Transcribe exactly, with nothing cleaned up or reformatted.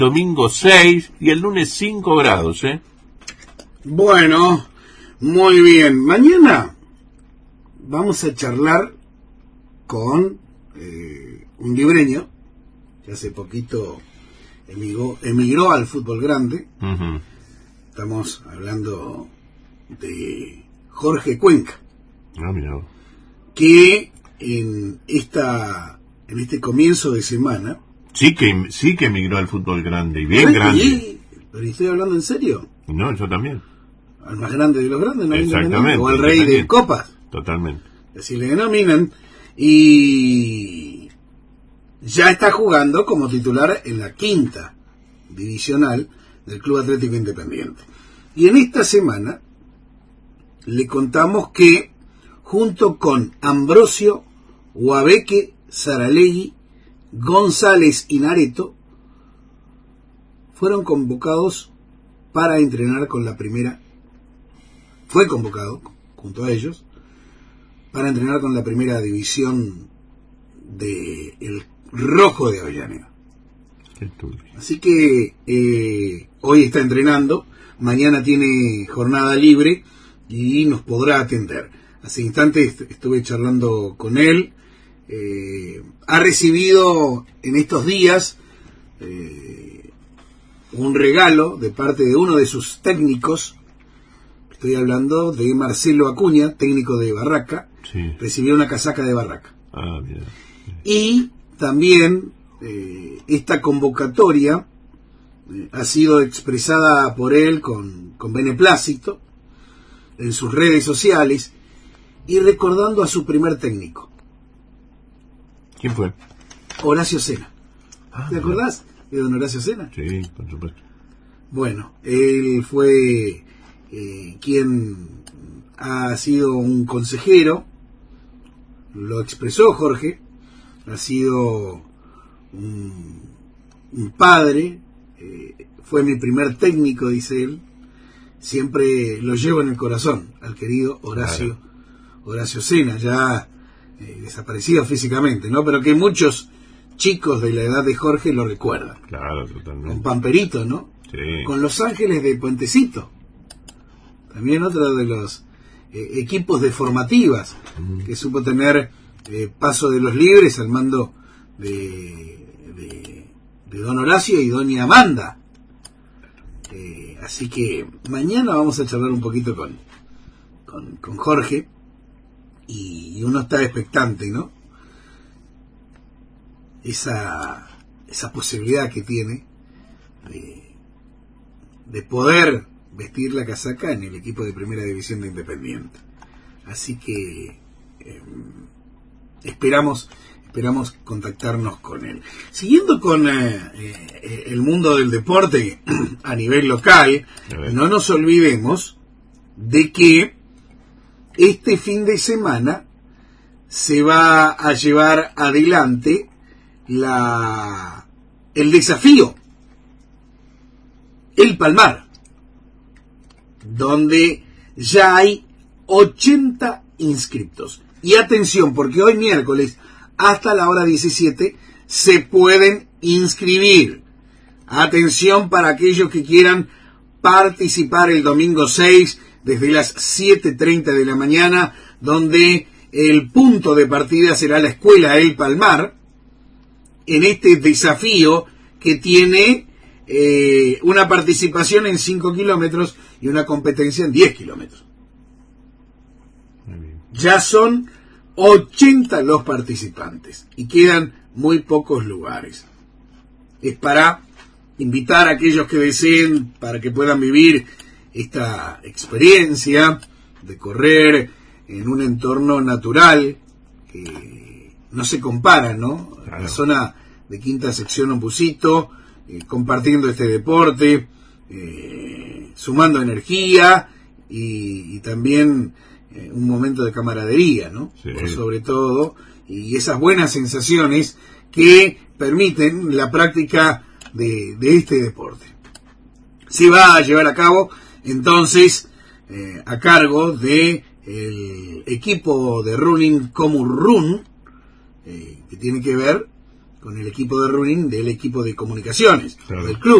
domingo seis y el lunes cinco grados, ¿eh? Bueno, muy bien. Mañana vamos a charlar con eh, un libreño que hace poquito emigró, emigró al fútbol grande. Uh-huh. Estamos hablando de Jorge Cuenca. Ah, mira. Que en esta en este comienzo de semana sí que sí que emigró al fútbol grande y bien ¿sí? grande. Pero estoy hablando en serio. No, yo también. Al más grande de los grandes, ¿no? Exactamente. O al rey de copas. Totalmente. Así le denominan. Y ya está jugando como titular en la quinta divisional del Club Atlético Independiente. Y en esta semana le contamos que junto con Ambrosio, Guabeque, Saralegui, González y Nareto fueron convocados para entrenar con la primera, fue convocado junto a ellos para entrenar con la primera división de el Rojo de Avellaneda. Así que eh, hoy está entrenando, mañana tiene jornada libre y nos podrá atender. Hace instantes estuve charlando con él. Eh, ha recibido en estos días eh, un regalo de parte de uno de sus técnicos. Estoy hablando de Marcelo Acuña, técnico de Barraca. Sí. Recibió una casaca de Barraca. Ah, mira. Y también eh, esta convocatoria eh, ha sido expresada por él con, con beneplácito en sus redes sociales y recordando a su primer técnico. ¿Quién fue? Horacio Sena. Ah, ¿Te acordás de don Horacio Sena? Sí, por supuesto. Bueno, él fue eh, quien ha sido un consejero, lo expresó Jorge, ha sido un, un padre, eh, fue mi primer técnico, dice él, siempre lo llevo en el corazón, al querido Horacio, claro. Horacio Sena, ya eh, desaparecido físicamente, ¿no? Pero que muchos chicos de la edad de Jorge lo recuerdan. Claro, totalmente. Con Pamperito, ¿no? Sí. Con Los Ángeles de Puentecito. También otro de los eh, equipos de formativas mm. que supo tener eh, Paso de los Libres al mando de, de, de don Horacio y doña Amanda. Eh, así que mañana vamos a charlar un poquito con, con, con Jorge y uno está expectante, ¿no? Esa, esa posibilidad que tiene de, de poder vestir la casaca en el equipo de primera división de Independiente. Así que eh, esperamos esperamos contactarnos con él. Siguiendo con eh, eh, el mundo del deporte a nivel local, no nos olvidemos de que este fin de semana se va a llevar adelante la el desafío El Palmar, donde ya hay ochenta inscriptos. Y atención, porque hoy miércoles hasta la hora diecisiete se pueden inscribir. Atención para aquellos que quieran participar el domingo seis desde las siete treinta de la mañana, donde el punto de partida será la escuela El Palmar, en este desafío que tiene eh, una participación en cinco kilómetros y una competencia en diez kilómetros. Ya son ochenta los participantes y quedan muy pocos lugares. Es para invitar a aquellos que deseen, para que puedan vivir esta experiencia de correr en un entorno natural que no se compara, ¿no? Claro. La zona de Quinta Sección Ombusito, eh, compartiendo este deporte, eh, sumando energía y, y también eh, un momento de camaradería, ¿no? Sí. Por sobre todo, y esas buenas sensaciones que permiten la práctica de, de este deporte. Se va a llevar a cabo entonces eh, a cargo de el equipo de running Comurrun, eh, que tiene que ver con el equipo de running del equipo de comunicaciones, claro, del club.